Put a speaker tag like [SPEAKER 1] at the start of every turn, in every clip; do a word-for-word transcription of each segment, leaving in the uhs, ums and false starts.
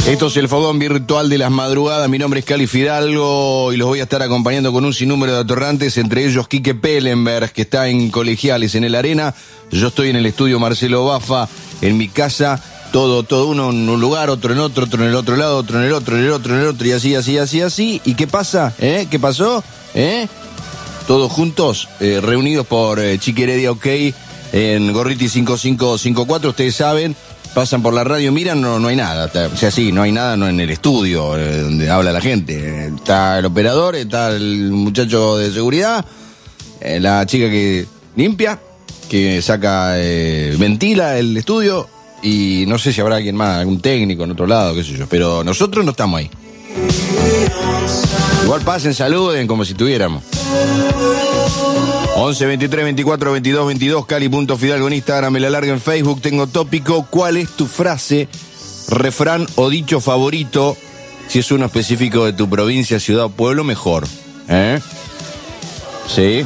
[SPEAKER 1] Esto es el fogón virtual de las madrugadas. Mi nombre es Cali Fidalgo y los voy a estar acompañando con un sinnúmero de atorrantes, entre ellos Quique Pellenberg, que está en Colegiales, en el Arena. Yo estoy en el estudio Marcelo Bafa, en mi casa, todo, todo uno en un lugar, otro en otro, otro en el otro lado, otro en el otro, en el otro, en el otro, y así, así, así, así. ¿Y qué pasa? ¿Eh? ¿Qué pasó? ¿Eh? Todos juntos, eh, reunidos por eh, Chiqui Heredia OK en Gorriti cinco cinco cinco cuatro, ustedes saben. Pasan por la radio, miran, no, no hay nada. O sea, sí, no hay nada no en el estudio eh, donde habla la gente. Está el operador, está el muchacho de seguridad, eh, la chica que limpia, que saca, eh, ventila el estudio, y no sé si habrá alguien más, algún técnico en otro lado, qué sé yo. Pero nosotros no estamos ahí. Igual pasen, saluden como si tuviéramos. once, veintitrés, veinticuatro, veintidós, veintidós, Cali.Fidalgo en Instagram, me la largo en Facebook. Tengo tópico. ¿Cuál es tu frase, refrán o dicho favorito? Si es uno específico de tu provincia, ciudad o pueblo, mejor. ¿Eh? Sí.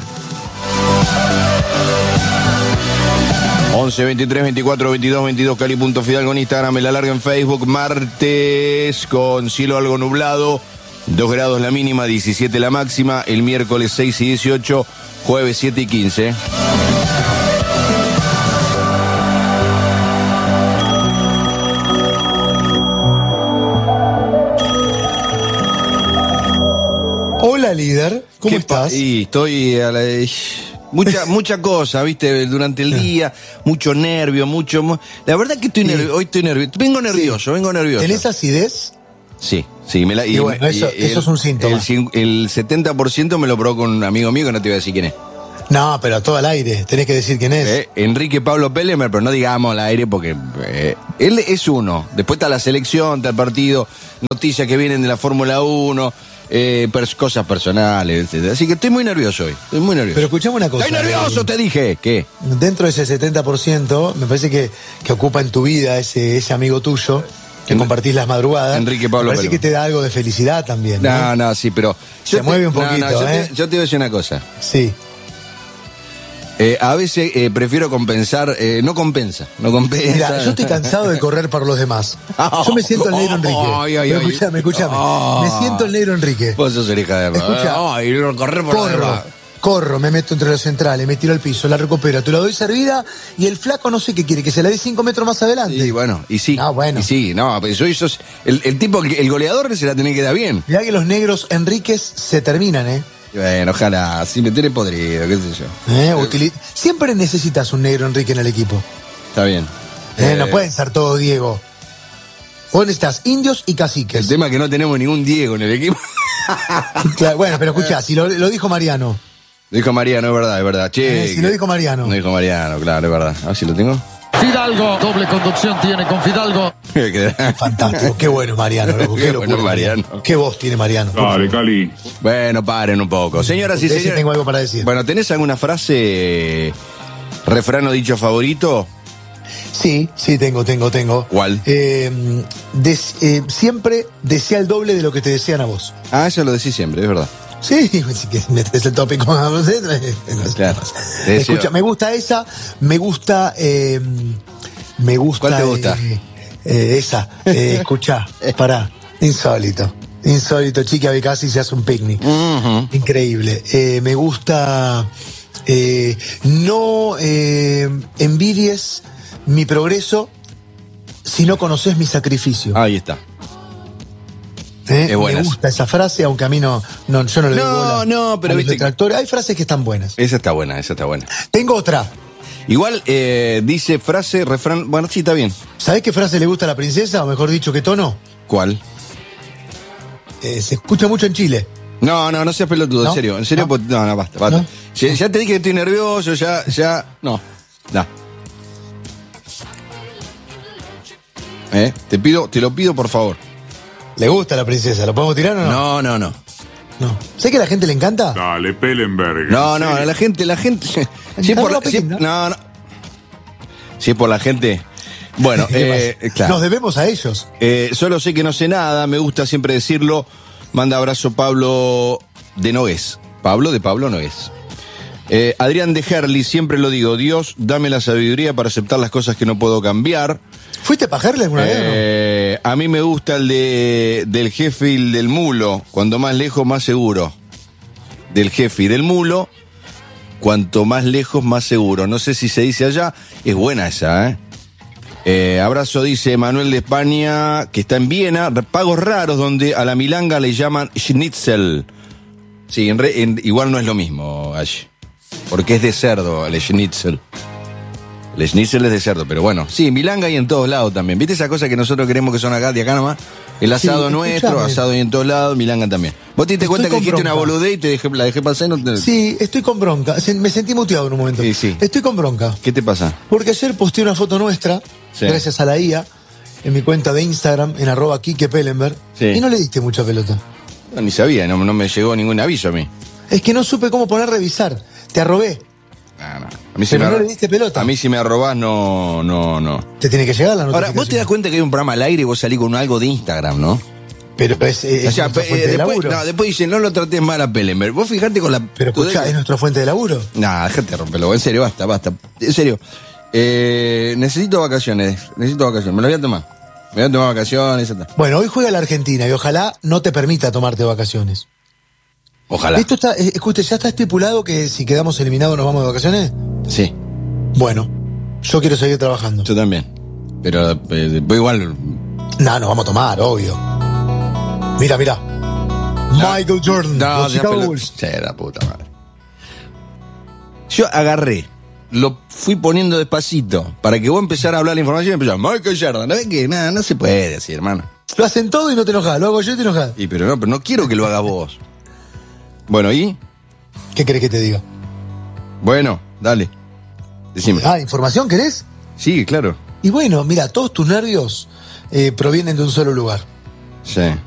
[SPEAKER 1] once, veintitrés, veinticuatro, veintidós, veintidós, Cali.Fidalgo en Instagram, me la largo en Facebook. Martes con cielo algo nublado, dos grados la mínima, diecisiete la máxima. El miércoles seis y dieciocho. Jueves siete y quince.
[SPEAKER 2] Hola, líder. ¿Cómo estás?
[SPEAKER 1] Y estoy a la... Mucha, mucha cosa, viste, durante el día, mucho nervio, mucho... La verdad que estoy nervioso, hoy estoy nervioso. Vengo nervioso, sí. vengo nervioso.
[SPEAKER 2] ¿Tenés acidez?
[SPEAKER 1] Sí, sí. Me la,
[SPEAKER 2] y, y bueno, eso, y eso
[SPEAKER 1] el,
[SPEAKER 2] es un síntoma.
[SPEAKER 1] El, el setenta por ciento me lo probó con un amigo mío que no te voy a decir quién es.
[SPEAKER 2] No, pero a todo al aire, tenés que decir quién es.
[SPEAKER 1] Eh, Enrique Pablo Pellenberg, pero no digamos al aire porque eh, él es uno. Después está la selección, está el partido, noticias que vienen de la Fórmula uno, eh, pers- cosas personales, etcétera. Así que estoy muy nervioso hoy, estoy muy nervioso.
[SPEAKER 2] Pero escuchame una cosa.
[SPEAKER 1] ¡Estoy nervioso, eh, te dije! ¿Qué?
[SPEAKER 2] Dentro de ese setenta por ciento, me parece que, que ocupa en tu vida ese, ese amigo tuyo, que en, compartís las madrugadas.
[SPEAKER 1] Enrique Pablo
[SPEAKER 2] Me parece
[SPEAKER 1] Pellenberg.
[SPEAKER 2] que te da algo de felicidad también, ¿no?
[SPEAKER 1] No, no, sí, pero...
[SPEAKER 2] Se
[SPEAKER 1] te,
[SPEAKER 2] mueve un poquito,
[SPEAKER 1] no, no, yo
[SPEAKER 2] ¿eh?
[SPEAKER 1] Te, yo te voy a decir una cosa.
[SPEAKER 2] Sí.
[SPEAKER 1] Eh, a veces eh, prefiero compensar, eh, no compensa, no compensa.
[SPEAKER 2] Mira, yo estoy cansado de correr por los demás. Yo me siento el negro Enrique.
[SPEAKER 1] Ay, ay,
[SPEAKER 2] Pero
[SPEAKER 1] ay.
[SPEAKER 2] escuchame, escuchame.
[SPEAKER 1] Oh.
[SPEAKER 2] Me siento el negro Enrique.
[SPEAKER 1] Vos sos el hija de...
[SPEAKER 2] Escucha,
[SPEAKER 1] Ay, correr por los
[SPEAKER 2] corro,
[SPEAKER 1] demás.
[SPEAKER 2] corro, me meto entre los centrales, me tiro al piso, la recupero, te la doy servida y el flaco no sé qué quiere, que se la dé cinco metros más adelante.
[SPEAKER 1] Sí, bueno, y sí.
[SPEAKER 2] Ah, bueno.
[SPEAKER 1] Y sí, no, pero soy sos el, el tipo, el goleador se la tiene que dar bien.
[SPEAKER 2] Mirá que los negros Enríquez se terminan, ¿eh?
[SPEAKER 1] Bueno, ojalá, si me tiene podrido, qué sé yo.
[SPEAKER 2] ¿Eh? Utili- Siempre necesitas un negro Enrique en el equipo.
[SPEAKER 1] Está bien.
[SPEAKER 2] ¿Eh?
[SPEAKER 1] Eh,
[SPEAKER 2] No pueden ser todos Diego. Vos necesitas indios y caciques.
[SPEAKER 1] El tema es que no tenemos ningún Diego en el equipo.
[SPEAKER 2] Claro, bueno, pero escuchá, si lo, lo dijo Mariano.
[SPEAKER 1] Dijo Mariano, es verdad, es verdad. Che,
[SPEAKER 2] Eh, si lo dijo Mariano.
[SPEAKER 1] Lo dijo Mariano, claro, es verdad. A ver si lo tengo.
[SPEAKER 3] Fidalgo, doble conducción tiene con Fidalgo.
[SPEAKER 2] Fantástico, qué bueno Mariano, loco, qué,
[SPEAKER 1] Qué
[SPEAKER 2] locura,
[SPEAKER 1] bueno Mariano.
[SPEAKER 2] Qué voz tiene Mariano.
[SPEAKER 4] Dale, Cali.
[SPEAKER 1] Bueno, paren un poco. Señoras y
[SPEAKER 2] De ese
[SPEAKER 1] señores.
[SPEAKER 2] tengo algo para decir.
[SPEAKER 1] Bueno, ¿tenés alguna frase, refrán o dicho favorito?
[SPEAKER 2] Sí, sí, tengo, tengo, tengo.
[SPEAKER 1] ¿Cuál?
[SPEAKER 2] Eh, des- eh, siempre desea el doble de lo que te desean a vos.
[SPEAKER 1] Ah, eso lo decís siempre, es verdad.
[SPEAKER 2] Sí, si que metes el tópico.
[SPEAKER 1] Claro.
[SPEAKER 2] Escucha, me gusta esa, me gusta, eh, me gusta.
[SPEAKER 1] ¿Cuál te gusta?
[SPEAKER 2] eh, eh, esa, eh, escucha, pará, insólito. Insólito, chica, que casi se hace un picnic.
[SPEAKER 1] Uh-huh.
[SPEAKER 2] Increíble. Eh, me gusta, eh, no eh, envidies mi progreso si no conoces mi sacrificio.
[SPEAKER 1] Ahí está.
[SPEAKER 2] ¿Eh?
[SPEAKER 1] Es buena
[SPEAKER 2] Me gusta esa frase, aunque a mí no, no yo no le doy
[SPEAKER 1] No,
[SPEAKER 2] bola
[SPEAKER 1] no, pero
[SPEAKER 2] a los
[SPEAKER 1] viste que-
[SPEAKER 2] detractores. Hay frases que están buenas.
[SPEAKER 1] Esa está buena, esa está buena.
[SPEAKER 2] Tengo otra.
[SPEAKER 1] Igual eh, dice frase, refrán. Bueno, sí, está bien.
[SPEAKER 2] ¿Sabés qué frase le gusta a la princesa? O mejor dicho, ¿qué tono?
[SPEAKER 1] ¿Cuál?
[SPEAKER 2] Eh, se escucha mucho en Chile.
[SPEAKER 1] No, no, no seas pelotudo,
[SPEAKER 2] ¿No?
[SPEAKER 1] en serio, en serio,
[SPEAKER 2] ¿No?
[SPEAKER 1] pues, no, no, basta, basta.
[SPEAKER 2] ¿No?
[SPEAKER 1] Ya, ya te dije que estoy nervioso, ya, ya, no, no. ¿Eh? Te pido, te lo pido por favor.
[SPEAKER 2] ¿Le gusta a la princesa? ¿Lo podemos tirar o no?
[SPEAKER 1] No, no, no.
[SPEAKER 2] No. ¿Sé que a la gente le encanta?
[SPEAKER 4] Dale, Pellenberg.
[SPEAKER 1] No, no, la gente, la gente. Si es por la, si es-
[SPEAKER 2] ¿no?
[SPEAKER 1] no, no. Si es por la gente. Bueno,
[SPEAKER 2] ¿Qué
[SPEAKER 1] eh,
[SPEAKER 2] pasa?
[SPEAKER 1] claro.
[SPEAKER 2] Nos debemos a ellos.
[SPEAKER 1] Eh, solo sé que no sé nada, me gusta siempre decirlo. Manda abrazo Pablo de Nogués. Pablo de Pablo Nogués. Eh, Adrián de Herli, siempre lo digo, Dios, dame la sabiduría para aceptar las cosas que no puedo cambiar.
[SPEAKER 2] ¿Fuiste a pajarle alguna vez?
[SPEAKER 1] Eh, a mí me gusta el de del jefe y el del mulo. Cuanto más lejos, más seguro. Del jefe y del mulo, cuanto más lejos, más seguro. No sé si se dice allá. Es buena esa, ¿eh? Eh, abrazo, dice Manuel de España, que está en Viena. Pagos raros donde a la milanga le llaman schnitzel. Sí, en re, en, igual no es lo mismo, Ash, porque es de cerdo el schnitzel. El schnitzel es de cerdo, pero bueno, sí, milanga hay en todos lados también. ¿Viste esa cosa que nosotros queremos que son acá, de acá nomás? El asado
[SPEAKER 2] Sí,
[SPEAKER 1] nuestro,
[SPEAKER 2] escuchame.
[SPEAKER 1] asado hay en todos lados, milanga también. ¿Vos te diste
[SPEAKER 2] Estoy
[SPEAKER 1] cuenta que
[SPEAKER 2] con
[SPEAKER 1] dijiste una
[SPEAKER 2] bronca.
[SPEAKER 1] boludez y te dejé, la dejé pasar? Y no te...
[SPEAKER 2] Sí, estoy con bronca. Se- Me sentí muteado en un momento.
[SPEAKER 1] Sí, sí.
[SPEAKER 2] Estoy con bronca.
[SPEAKER 1] ¿Qué te pasa?
[SPEAKER 2] Porque ayer posteé una foto nuestra,
[SPEAKER 1] Sí.
[SPEAKER 2] gracias a la I A, en mi cuenta de Instagram, en arroba Quique Pellenberg,
[SPEAKER 1] Sí.
[SPEAKER 2] y no le diste mucha pelota.
[SPEAKER 1] No, ni sabía, no, no me llegó ningún aviso a mí.
[SPEAKER 2] Es que no supe cómo poner revisar. Te arrobé.
[SPEAKER 1] No, no. A mí si
[SPEAKER 2] Pero
[SPEAKER 1] me
[SPEAKER 2] no
[SPEAKER 1] arro-
[SPEAKER 2] le diste pelota.
[SPEAKER 1] A mí si me arrobás, no, no, no.
[SPEAKER 2] Te tiene que llegar la
[SPEAKER 1] Ahora,
[SPEAKER 2] notificación.
[SPEAKER 1] vos te das cuenta que hay un programa al aire y vos salís con algo de Instagram, ¿no?
[SPEAKER 2] Pero es, es
[SPEAKER 1] O sea,
[SPEAKER 2] nuestra
[SPEAKER 1] pe-
[SPEAKER 2] fuente de
[SPEAKER 1] después,
[SPEAKER 2] laburo.
[SPEAKER 1] no, después dicen, no lo trates mal a Pellenberg. Vos fijate con la...
[SPEAKER 2] Pero escuchá, es nuestra fuente de laburo.
[SPEAKER 1] Nah, déjate romperlo. En serio, basta, basta. En serio. Eh, necesito vacaciones. Necesito vacaciones. Me las voy a tomar. Me voy a tomar vacaciones. Ya está.
[SPEAKER 2] Bueno, hoy juega la Argentina y ojalá no te permita tomarte vacaciones.
[SPEAKER 1] Ojalá.
[SPEAKER 2] Esto está, eh, escuche, ¿ya está estipulado que si quedamos eliminados nos vamos de vacaciones?
[SPEAKER 1] Sí,
[SPEAKER 2] Bueno, yo quiero seguir trabajando.
[SPEAKER 1] yo también. Pero eh, después igual...
[SPEAKER 2] No, nos vamos a tomar, obvio. Mira, mira. Michael Jordan,
[SPEAKER 1] No,
[SPEAKER 2] los
[SPEAKER 1] ya
[SPEAKER 2] Chicago
[SPEAKER 1] pelo-
[SPEAKER 2] Bulls.
[SPEAKER 1] Che, la puta madre. Yo agarré, lo fui poniendo despacito, para que vos empezara a hablar la información y empezás, Michael Jordan, ¿no ves que? Nada, no se puede decir, hermano.
[SPEAKER 2] Lo hacen todo y no te enojas, lo hago yo y te enojas.
[SPEAKER 1] Y pero no, pero no quiero que lo hagas vos. Bueno, ¿y?
[SPEAKER 2] ¿Qué querés que te diga?
[SPEAKER 1] Bueno, dale. Decime.
[SPEAKER 2] Ah, ¿información querés?
[SPEAKER 1] Sí, claro.
[SPEAKER 2] Y bueno, mira, todos tus nervios eh, provienen de un solo lugar.
[SPEAKER 1] Sí.